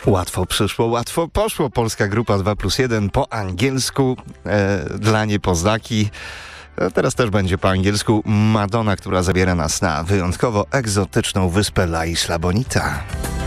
Łatwo przyszło, łatwo poszło. Polska grupa 2+1 po angielsku dla niepoznaki. Teraz też będzie po angielsku Madonna, która zabiera nas na wyjątkowo egzotyczną wyspę La Isla Bonita.